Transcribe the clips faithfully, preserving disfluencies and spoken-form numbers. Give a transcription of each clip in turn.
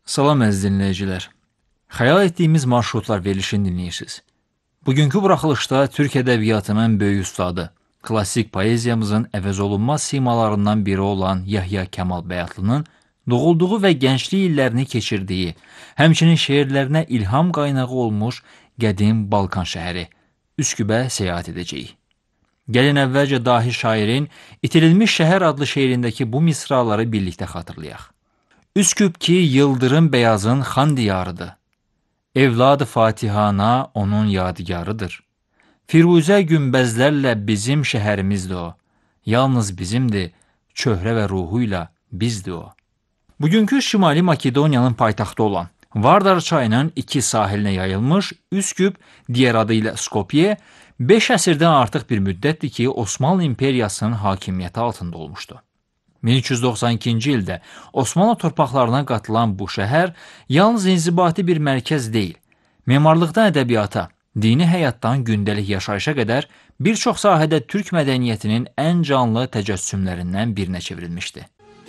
Salam əziz dinləyicilər. Xəyal etdiyimiz marşrutlar verilişini dinləyirsiniz. Bugünkü buraxılışda Türk ədəbiyyatının böyük ustadı, klassik poeziyamızın əvəzolunmaz simalarından biri olan Yahya Kemal Bəyatlı'nın doğulduğu və gənclik illərini keçirdiyi, həmçinin şeirlərinə ilham qaynağı olmuş qədim Balkan şəhəri Üskübə səyahət edəcəyik. Gəlin əvvəlcə dahi şairin İtirilmiş Şəhər adlı şeirindəki bu misraları birlikdə xatırlayaq. Üsküp ki yıldırım beyazın xan diyarıdır. Evladı Fatihana onun yadigarıdır. Firuzə günbəzlərlə bizim şəhərimizdir o. Yalnız bizimdir, çöhrə və ruhuyla bizdir o. Bugünkü Şimali Makedoniyanın paytaxtı olan Vardar çayının iki sahilinə yayılmış Üsküp, digər adı ilə Skopje, beş əsrdən artıq bir müddətdir ki, Osmanlı İmperiyasının hakimiyyəti altında olmuşdu. min üç yüz doxsan ikinci ildə Osmanlı torpaqlarına qatılan bu şəhər yalnız inzibati bir mərkəz deyil, memarlıqdan ədəbiyyata, dini həyatdan gündəlik yaşayışa qədər bir çox sahədə Türk mədəniyyətinin ən canlı təcəssümlərindən birinə çevrilmişdi.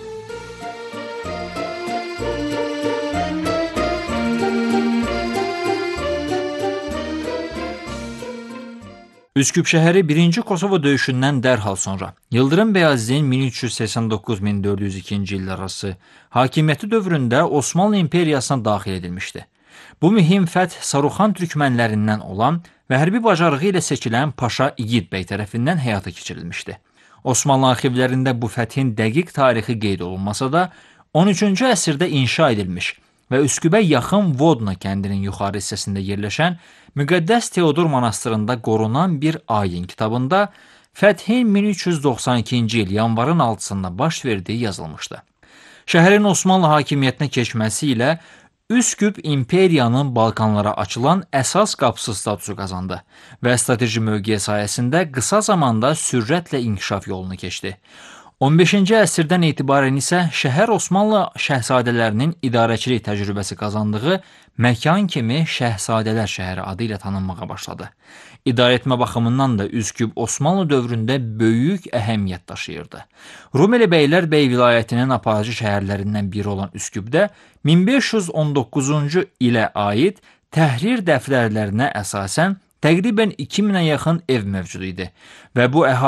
Üsküp şəhəri birinci Kosovo döyüşündən dərhal sonra Yıldırım Beyazıt'ın min üç yüz səksən doqquz min dörd yüz ikinci illər arası hakimiyyəti dövründə Osmanlı İmperiyasına daxil edilmişdi. Bu mühim fəth Saruxan türkmənlərindən olan və hərbi bacarığı ilə seçilən Paşa İgid bəy tərəfindən həyata keçirilmişdi. Osmanlı arxivlərində bu fəthin dəqiq tarixi qeyd olunmasa da, on üçüncü əsrdə inşa edilmiş və Üskübə yaxın Vodna kəndinin yuxarı hissəsində yerləşən Müqəddəs Teodor monastırında qorunan bir ayin kitabında fəthin min üç yüz doxsan ikinci il yanvarın altısında baş verdiyi yazılmışdı. Şəhərin Osmanlı hakimiyyətinə keçməsi ilə Üsküp İmperiyanın Balkanlara açılan əsas qapısı statusu qazandı və strateji mövqeyə sayəsində qısa zamanda sürətlə inkişaf yolunu keçdi. on beşinci əsrdən etibarən isə şəhər Osmanlı şəhzadələrinin idarəçilik təcrübəsi qazandığı məkan kimi Şəhzadələr şəhəri adı ilə tanınmağa başladı. İdarəetmə baxımından da Üsküp Osmanlı dövründə böyük əhəmiyyət daşıyırdı. Rumeli Bəylərbəy vilayətinin aparıcı şəhərlərindən biri olan Üsküpdə min beş yüz on doqquzuncu ilə aid təhrir dəftərlərinə əsasən təqribən iki minə yaxın ev mövcud idi və bu əhalinin